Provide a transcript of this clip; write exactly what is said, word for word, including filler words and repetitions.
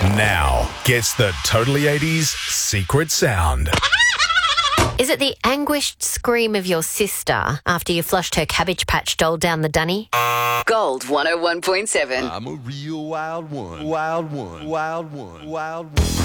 Now gets the Totally eighties secret sound. Is it the anguished scream of your sister after you flushed her Cabbage Patch doll down the dunny? Gold one oh one point seven. I'm a real wild one. Wild one. Wild one. Wild one.